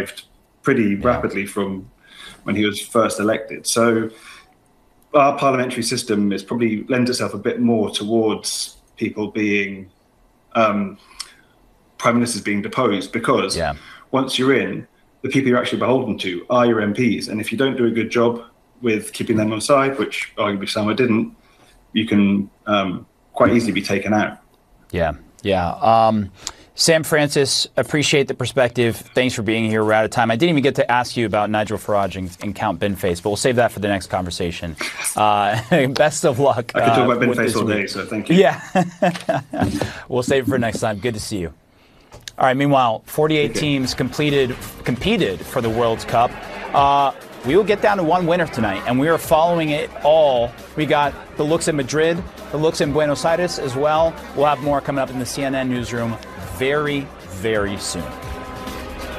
arrived pretty rapidly from when he was first elected. So our parliamentary system is probably lends itself a bit more towards people being prime ministers being deposed, because once you're in, the people you're actually beholden to are your MPs. And if you don't do a good job with keeping them on side, which arguably Starmer didn't, you can quite easily be taken out. Sam Francis, appreciate the perspective. Thanks for being here. We're out of time. I didn't even get to ask you about Nigel Farage and Count Benface, but we'll save that for the next conversation. Best of luck. I could talk about Benface all day, so thank you. Yeah. We'll save it for next time. Good to see you. All right, meanwhile, 48 teams competed for the World Cup. We will get down to one winner tonight, and we are following it all. We got the looks in Madrid, the looks in Buenos Aires as well. We'll have more coming up in the CNN newsroom very, very soon.